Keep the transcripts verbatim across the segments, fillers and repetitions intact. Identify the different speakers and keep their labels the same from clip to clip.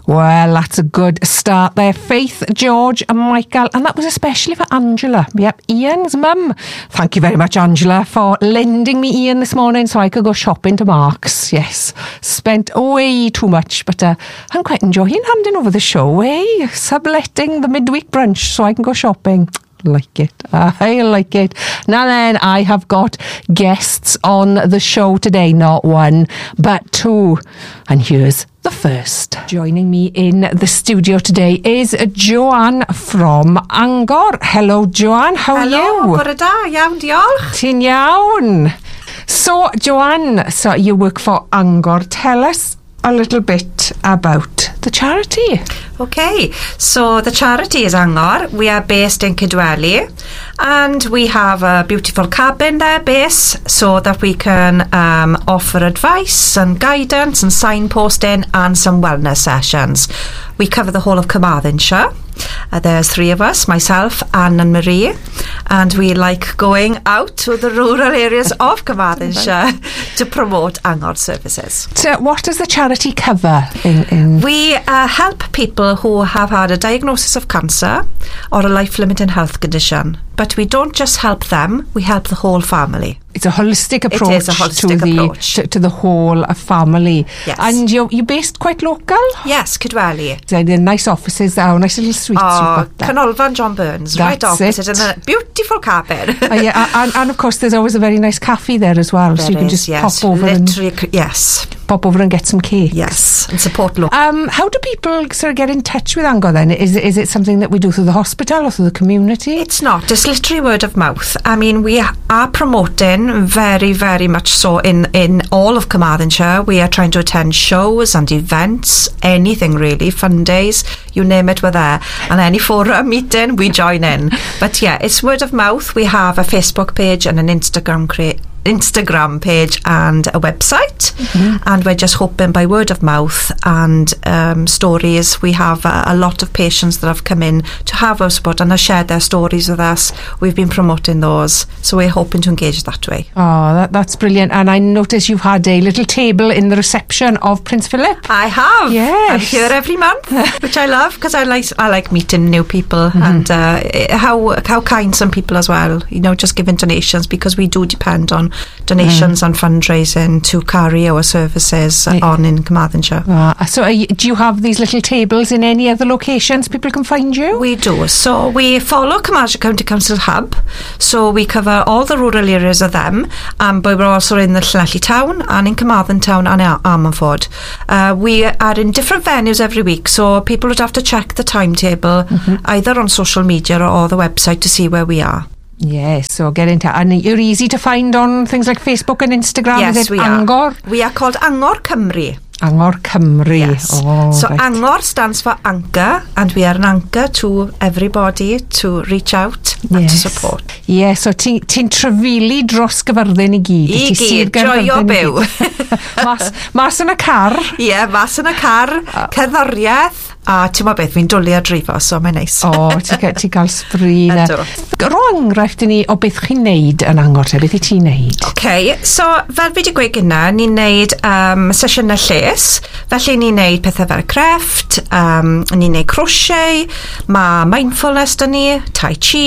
Speaker 1: Well, that's a good start there. Faith, George and Michael. And that was especially for Angela. Yep, Ian's mum. Thank you very much, Angela, for lending me Ian this morning so I could go shopping to Marks. Yes, spent way too much, but uh, I'm quite enjoying handing over the show, eh? Subletting the midweek brunch so I can go shopping. Like it. I like it. Now then, I have got guests on the show today. Not one, but two. And here's the first. Joining me in the studio today is Joanne from Angor. Hello, Joanne. How
Speaker 2: Hello,
Speaker 1: are you?
Speaker 2: Bore da, iawn, diolch.
Speaker 1: Ti'n iawn. So, Joanne, so you work for Angor. Tell us a little bit about the charity.
Speaker 2: Okay, so the charity is Angor. We are based in Kidwelly, and we have a beautiful cabin there base so that we can um, offer advice and guidance and signposting and some wellness sessions. We cover the whole of Carmarthenshire. Uh, there's three of us, myself, Anne and Marie, and we like going out to the rural areas of Carmarthenshire to promote Angor services.
Speaker 1: So what does the charity cover? In, in
Speaker 2: We uh, help people who have had a diagnosis of cancer or a life-limiting health condition, but we don't just help them, we help the whole family.
Speaker 1: It's a holistic approach,
Speaker 2: It is a holistic
Speaker 1: to, the,
Speaker 2: approach.
Speaker 1: To, to the whole family.
Speaker 2: Yes.
Speaker 1: And you're, you're based quite local?
Speaker 2: Yes, Kidwelly.
Speaker 1: They're nice offices there, nice little suites
Speaker 2: Oh,
Speaker 1: you've got there.
Speaker 2: Canolfan John Burns, right
Speaker 1: That's
Speaker 2: opposite,
Speaker 1: it.
Speaker 2: and a beautiful cabin.
Speaker 1: uh, yeah, and, and of course there's always a very nice cafe there as well, so you
Speaker 2: There
Speaker 1: can
Speaker 2: is,
Speaker 1: just
Speaker 2: yes,
Speaker 1: pop over
Speaker 2: literally,
Speaker 1: and
Speaker 2: yes,
Speaker 1: pop over and get some cake.
Speaker 2: yes, and support local.
Speaker 1: Um, how do people sort of get in touch with Angor then? Is, is it something that we do through the hospital or through the community?
Speaker 2: It's not, it's literally word of mouth. I mean, we are promoting very, very much so in, in all of Carmarthenshire. We are trying to attend shows and events, anything really, fun days, you name it, we're there. And any forum meeting, we join in. But yeah, it's word of mouth. We have a Facebook page and an Instagram cre- Instagram page and a website, mm-hmm. and we're just hoping by word of mouth and um, stories. We have a, a lot of patients that have come in to have our support and have shared their stories with us. We've been promoting those, so we're hoping to engage that way.
Speaker 1: Oh, that, that's brilliant. And I notice you've had a little table in the reception of Prince Philip.
Speaker 2: I have.
Speaker 1: Yes.
Speaker 2: I'm here every month, which I love because I like I like meeting new people, mm-hmm. and uh, how how kind some people as well. You know, just giving donations, because we do depend on donations mm. and fundraising to carry our services uh, on in Carmarthenshire.
Speaker 1: Uh, so are you, do you have these little tables in any other locations people can find you?
Speaker 2: We do. So we follow Carmarthenshire County Council Hub, so we cover all the rural areas of them, um, but we're also in the Llanelli Town and in Carmarthen Town and Ar- Armanford. Uh, we are in different venues every week, so people would have to check the timetable mm-hmm. either on social media or, or the website to see where we are.
Speaker 1: Yes, so get into it. And you're easy to find on things like Facebook and Instagram.
Speaker 2: Yes,
Speaker 1: Is it
Speaker 2: we
Speaker 1: Angor?
Speaker 2: are. We are called Angor Cymru.
Speaker 1: Angor Cymru.
Speaker 2: Yes.
Speaker 1: Oh,
Speaker 2: so
Speaker 1: right.
Speaker 2: Angor stands for anchor, and we are an anchor to everybody to reach out and
Speaker 1: yes.
Speaker 2: to support.
Speaker 1: Yes, so ti'n ti trafili dros Gyfyrddin i gyd.
Speaker 2: I gyd, joio byw.
Speaker 1: mas, mas yn y car.
Speaker 2: Ie, yeah, mas yn y car, uh, cerddoriaeth, a ti'n ma beth, fi'n dwlu a drifo, so mae'n neis.
Speaker 1: O, oh, ti'n ti gael spri na. Ro enghraifft i ni o beth chi'n neud yn Angor te, beth i ti'n neud?
Speaker 2: OK, so fel fi wedi gweud gyna, ni'n neud um, sesiynau lles, felly ni'n neud pethau fel crefft, um, ni'n neud crochet, mae mindfulness da ni, tai chi,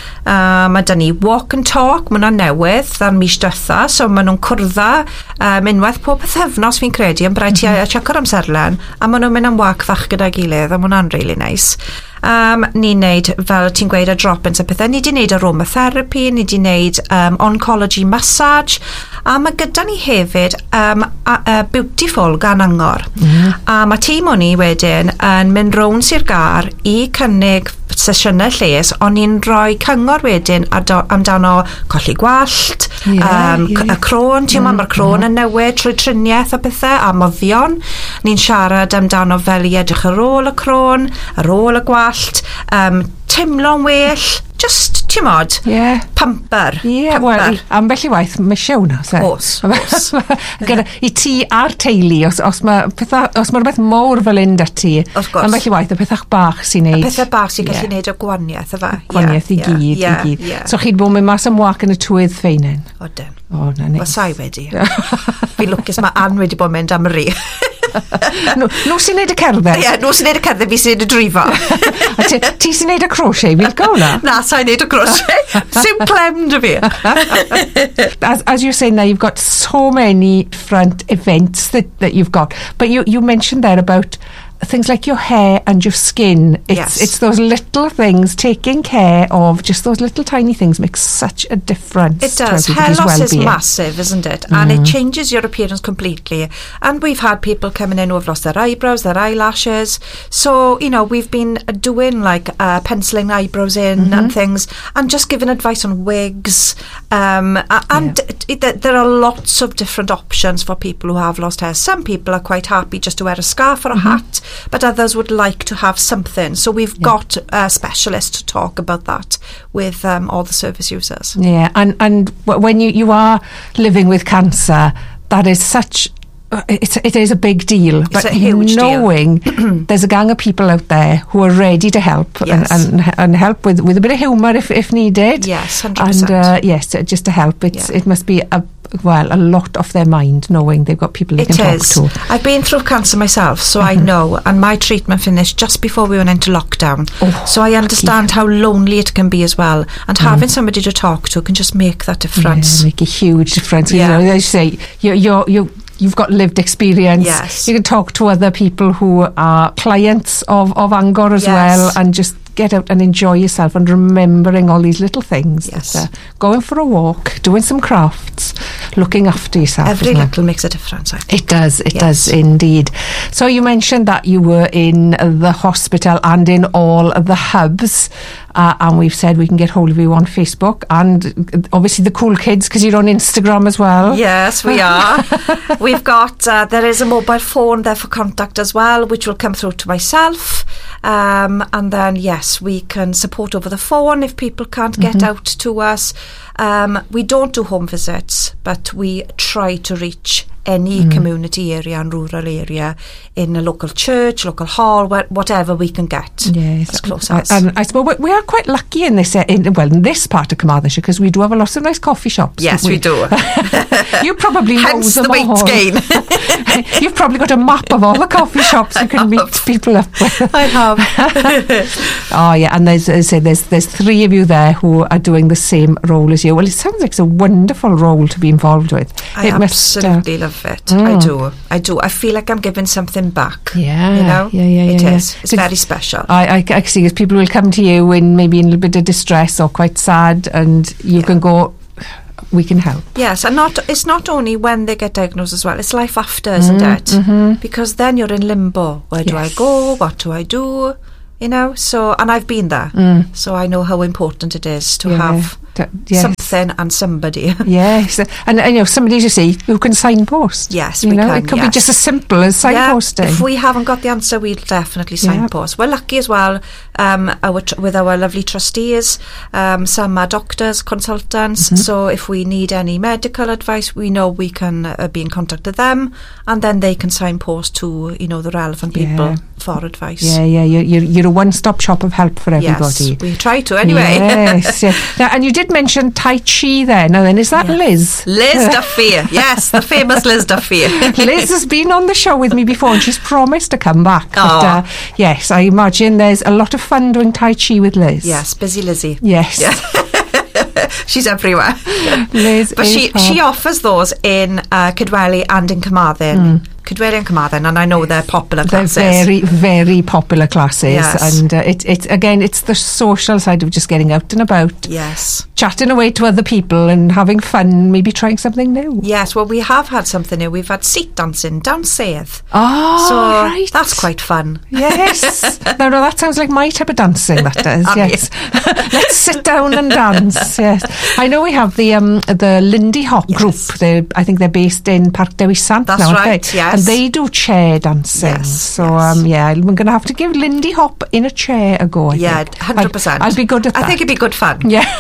Speaker 2: uh, mae da ni walk and talk, mae nhw'n newydd ar mis dwetha, so mae nhw'n cwrdda um, unwaith pob pythefnos fi'n credu, yn braid ti a check o'r amserlen, a mae nhw'n mynd am wac fach gyda'i gilydd, a mae hwnna'n really nice. Um, ni'n neud, fel ti'n gweud, y drop-ins a pethau, ni di neud aromatherapy, ni di neud um, oncology massage, a mae gyda ni hefyd um, a, a Beautiful gan Angor. Mm. A mae tîm o ni wedyn yn mynd rown sy'r gar i cynnig sesiynau lles, ond ni'n rhoi cyngor wedyn ado, amdano colli gwallt, yeah, um, yeah. y crôn, ti'n mm, mae'r crôn yn newid trwy triniaeth a pethau, a moddion. Ni'n siarad amdano fel i edrych ar ôl y crôn, ar ôl y gwallt, um, teimlo'n well, just, ti'n mod,
Speaker 1: yeah.
Speaker 2: pamper.
Speaker 1: Yeah,
Speaker 2: pamper.
Speaker 1: Well, ambell i waith, mae siwna.
Speaker 2: Os, os.
Speaker 1: I ti a'r teulu, os, os mae rhywbeth mowr fel un da ti, ambell i waith, y pethau bach sy'n neud.
Speaker 2: Y pethau bach sy'n gallu neud o gwaniaeth, efa.
Speaker 1: Gwaniaeth i gyd, i gyd. So chi'n bod mewn mas am wac yn y twydd ffeinen?
Speaker 2: Oden.
Speaker 1: O, na neis.
Speaker 2: Wasai wedi. Fi lwcus mae Ann wedi bod mynd am ri.
Speaker 1: no, no sy'n neud y cerdded?
Speaker 2: Ie, yeah, no sy'n neud y cerdded, fi sy'n neud y drifo.
Speaker 1: A ti, ti sy'n neud y crochet, fi'n go na?
Speaker 2: Na, sa'n neud y crochet. Sy'n clem dy fi.
Speaker 1: As, as you're saying now, you've got so many different events that, that you've got. But you, you mentioned there about things like your hair and your skin. It's,
Speaker 2: yes.
Speaker 1: it's those little things, taking care of just those little tiny things makes such a difference.
Speaker 2: It does. Hair loss is massive, isn't it? Mm. And it changes your appearance completely. And we've had people coming in who have lost their eyebrows, their eyelashes. So, you know, we've been doing like uh, penciling eyebrows in mm-hmm. and things, and just giving advice on wigs. Um, and yeah. it, it, there are lots of different options for people who have lost hair. Some people are quite happy just to wear a scarf or a mm-hmm. hat, but others would like to have something. So we've yeah. got a specialist to talk about that with um, all the service users.
Speaker 1: Yeah, and, and when you, you are living with cancer, that is such... It's, it is a big deal,
Speaker 2: it's
Speaker 1: but
Speaker 2: a huge
Speaker 1: knowing
Speaker 2: deal.
Speaker 1: There's a gang of people out there who are ready to help
Speaker 2: yes.
Speaker 1: and, and, and help with, with a bit of humour if, if needed.
Speaker 2: Yes, one hundred percent.
Speaker 1: And uh, yes, just to help. It's, yeah. It must be a well, a lot off their mind knowing they've got people they
Speaker 2: it
Speaker 1: can
Speaker 2: is.
Speaker 1: talk to.
Speaker 2: I've been through cancer myself, so mm-hmm. I know, and my treatment finished just before we went into lockdown. Oh, so I understand lucky. How lonely it can be as well, and mm. having somebody to talk to can just make that difference.
Speaker 1: Yeah, make a huge difference.
Speaker 2: Yeah.
Speaker 1: You know, as you say, you're, you're, you're you've got lived experience.
Speaker 2: Yes.
Speaker 1: You can talk to other people who are clients of, of Angor as yes. well, and just get out and enjoy yourself and remembering all these little things.
Speaker 2: Yes.
Speaker 1: That, uh, going for a walk, doing some crafts, looking after yourself.
Speaker 2: Every little makes a difference, I think.
Speaker 1: It does, it
Speaker 2: yes.
Speaker 1: does indeed. So you mentioned that you were in the hospital and in all the hubs, uh, and we've said we can get hold of you on Facebook and obviously the cool kids because you're on Instagram as well.
Speaker 2: Yes, we are. We've got, uh, there is a mobile phone there for contact as well, which will come through to myself. Um, and then, yes, we can support over the phone if people can't get mm-hmm. out to us. Um, we don't do home visits, but we try to reach any mm. community area and rural area in a local church, local hall, wh- whatever we can get.
Speaker 1: Yes,
Speaker 2: as close
Speaker 1: I,
Speaker 2: as.
Speaker 1: And I suppose we are quite lucky in this, in, well, in this part of Carmarthenshire because we do have a lot of nice coffee shops.
Speaker 2: Yes, we? we do.
Speaker 1: You probably know
Speaker 2: Hence
Speaker 1: them
Speaker 2: the weight
Speaker 1: all.
Speaker 2: gain.
Speaker 1: You've probably got a map of all the coffee shops you can meet people up with.
Speaker 2: I have.
Speaker 1: Oh yeah, and there's, as I say, there's there's three of you there who are doing the same role as you. Well, it sounds like it's a wonderful role to be involved with.
Speaker 2: I
Speaker 1: it
Speaker 2: absolutely
Speaker 1: must, uh,
Speaker 2: love it.
Speaker 1: Mm.
Speaker 2: I do. I do. I feel like I'm giving something back.
Speaker 1: Yeah,
Speaker 2: you know.
Speaker 1: Yeah, yeah, yeah.
Speaker 2: It
Speaker 1: yeah.
Speaker 2: is. It's very special.
Speaker 1: I, I, I see. Because people will come to you in maybe in a little bit of distress or quite sad, and you yeah. can go. We can help.
Speaker 2: Yes, and not it's not only when they get diagnosed as well. It's life after, isn't mm, it?
Speaker 1: Mm-hmm.
Speaker 2: Because then you're in limbo. Where do
Speaker 1: yes.
Speaker 2: I go? What do I do? You know. So, and I've been there,
Speaker 1: mm.
Speaker 2: so I know how important it is to
Speaker 1: yeah.
Speaker 2: have
Speaker 1: T- yes.
Speaker 2: something and somebody.
Speaker 1: Yes, and, and you know somebody you see who can signpost.
Speaker 2: Yes,
Speaker 1: you
Speaker 2: we
Speaker 1: know
Speaker 2: can,
Speaker 1: it could
Speaker 2: yes.
Speaker 1: be just as simple as signposting.
Speaker 2: Yeah, if we haven't got the answer, we'll definitely signpost. Yeah. We're lucky as well um, our tr- with our lovely trustees. Um, some are doctors, consultants. Mm-hmm. So if we need any medical advice, we know we can uh, be in contact with them, and then they can signpost to you know the relevant people yeah. for advice.
Speaker 1: Yeah, yeah, you're you're, you're a one-stop shop of help for everybody.
Speaker 2: Yes, we try to anyway.
Speaker 1: Yes, yeah. Now, and you did mention Tai Chi there. Now then, is that
Speaker 2: yeah.
Speaker 1: Liz?
Speaker 2: Liz Duffy, yes, the famous Liz Duffy.
Speaker 1: Liz has been on the show with me before and she's promised to come back. But, uh, yes, I imagine there's a lot of fun doing Tai Chi with Liz.
Speaker 2: Yes, busy Lizzie.
Speaker 1: Yes.
Speaker 2: Yeah. She's everywhere.
Speaker 1: Liz
Speaker 2: but she, she offers those in uh, Kidwelly and in Carmarthen. Mm. Kidwelly and Carmarthen, and I know they're popular classes.
Speaker 1: They're very, very popular classes.
Speaker 2: Yes.
Speaker 1: And uh, it, it, again, it's the social side of just getting out and about.
Speaker 2: Yes.
Speaker 1: Chatting away to other people and having fun, maybe trying something new.
Speaker 2: Yes, well, we have had something new. We've had seat dancing down Save.
Speaker 1: Oh,
Speaker 2: so
Speaker 1: right.
Speaker 2: That's quite fun.
Speaker 1: Yes. no, no, that sounds like my type of dancing, that does. Yes. Let's sit down and dance. Yes. I know we have the um, the Lindy Hop yes. group. They're, I think they're based in Parc Dewi Sant
Speaker 2: That's
Speaker 1: now.
Speaker 2: right,
Speaker 1: they?
Speaker 2: yes.
Speaker 1: And they do chair dancing.
Speaker 2: Yes,
Speaker 1: so,
Speaker 2: yes.
Speaker 1: Um, yeah, we're going to have to give Lindy Hop in a chair a go, I
Speaker 2: yeah,
Speaker 1: think.
Speaker 2: one hundred percent.
Speaker 1: I'll, I'll be good at that.
Speaker 2: I think it'd be good fun.
Speaker 1: Yeah.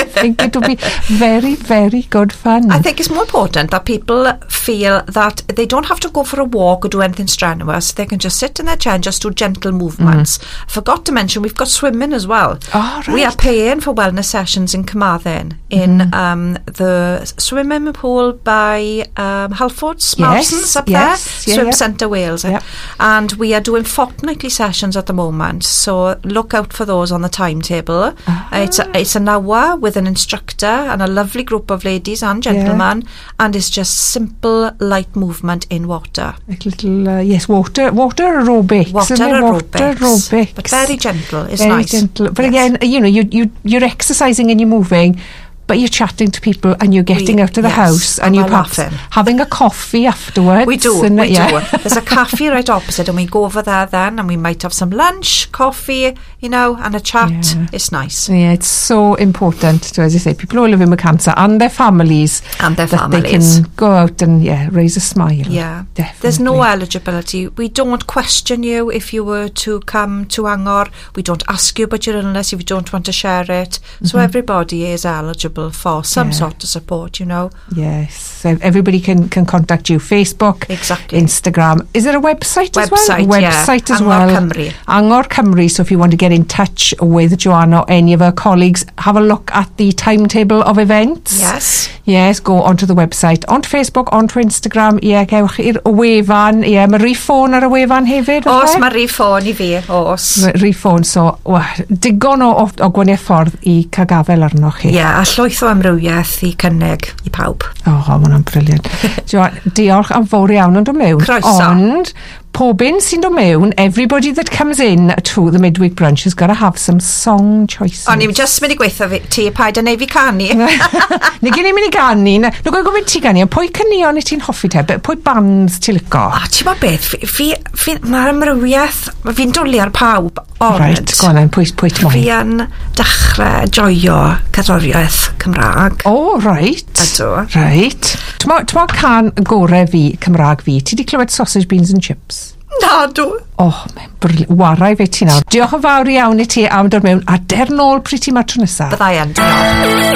Speaker 1: think it will be very, very good fun.
Speaker 2: I think it's more important that people feel that they don't have to go for a walk or do anything strenuous. They can just sit in their chair and just do gentle movements. Mm. I forgot to mention, we've got swimming as well.
Speaker 1: Oh, right.
Speaker 2: We are paying for wellness sessions in Carmarthen, in mm. um, the swimming pool by um, Halfords, Marsons,
Speaker 1: yes,
Speaker 2: up
Speaker 1: yes,
Speaker 2: there,
Speaker 1: yeah,
Speaker 2: Swim
Speaker 1: yeah.
Speaker 2: Centre Wales.
Speaker 1: Yep.
Speaker 2: And we are doing fortnightly sessions at the moment, so look out for those on the timetable. Uh-huh. Uh, it's, a, it's an hour with an instructor and a lovely group of ladies and gentlemen, yeah. and it's just simple, light movement in water.
Speaker 1: Like little, uh, yes, water water aerobics.
Speaker 2: Water
Speaker 1: aerobics.
Speaker 2: Water
Speaker 1: aerobics.
Speaker 2: But very gentle, it's
Speaker 1: very
Speaker 2: nice.
Speaker 1: gentle. But
Speaker 2: yes.
Speaker 1: again, you know, you, you, you're exercising and you're moving, but you're chatting to people and you're getting
Speaker 2: we,
Speaker 1: out of the
Speaker 2: yes,
Speaker 1: house and, and you're perhaps having a coffee afterwards.
Speaker 2: We do,
Speaker 1: and,
Speaker 2: we
Speaker 1: yeah.
Speaker 2: do. There's a cafe right opposite and we go over there then and we might have some lunch, coffee, you know, and a chat. Yeah. It's nice.
Speaker 1: Yeah, it's so important to, as you say, people who are living with cancer and their families.
Speaker 2: And their
Speaker 1: that
Speaker 2: families.
Speaker 1: They can go out and, yeah, raise a smile.
Speaker 2: Yeah.
Speaker 1: Definitely. There's
Speaker 2: no eligibility. We don't question you if you were to come to Angor. We don't ask you about your illness if you don't want to share it. Mm-hmm. So everybody is eligible for some yeah. sort of support, you know.
Speaker 1: Yes, so everybody can, can contact you. Facebook,
Speaker 2: exactly.
Speaker 1: Instagram. Is there a website,
Speaker 2: website
Speaker 1: as well?
Speaker 2: Website, yeah.
Speaker 1: Website as
Speaker 2: Angor
Speaker 1: well.
Speaker 2: Cymru.
Speaker 1: Angor Cymru. So if you want to get in touch with Joanna or any of her colleagues, have a look at the timetable of events.
Speaker 2: Yes.
Speaker 1: Yes, go onto the website, onto Facebook, onto Instagram. Ie, gewch i'r wefan. Ie, mae rhif ffôn ar y wefan hefyd.
Speaker 2: Os, mae rhif ffôn i fi, os.
Speaker 1: Rhif ffôn, so, well, digon o, o, o gwaniaeth ffordd i cael gafel arnoch chi.
Speaker 2: Ie, yeah, a llwyth o amrywiaeth i cynnig i pawb.
Speaker 1: O, oh, mae hwnna'n briliant. Diolch am fawr iawn yn dod mewn.
Speaker 2: Croeso.
Speaker 1: Ond, pob un sy'n dod mewn, everybody that comes in to the midweek brunch has got to have some song choices.
Speaker 2: O'n i'n just mynd i gweithio fi, ti, paid a neu fi canu.
Speaker 1: Neu gen i'n mynd i ganu. Nw gwyd gofyn ti ganu, pwy cynion i ti'n hoffi te? Pwy bands ti'n lico?
Speaker 2: O, ti'n ma beth, fi, fi, fi mae'r amrywiaeth, fi'n dwlu ar pawb, ond...
Speaker 1: Right, go on, pwy, pwy ti'n moyn?
Speaker 2: Fi yn dechrau joio cerddoriaeth Cymraeg.
Speaker 1: O, oh, right.
Speaker 2: Ydw.
Speaker 1: Right. Ti'n ma can gorau fi, Cymraeg fi, ti di clywed sausage, beans and chips?
Speaker 2: Na, dw.
Speaker 1: Oh, warai fe ti nawr. Diolch yn fawr iawn i ti am dod mewn a der nôl pryd ti ma'r tro nesaf.
Speaker 2: Byddai yn, diolch.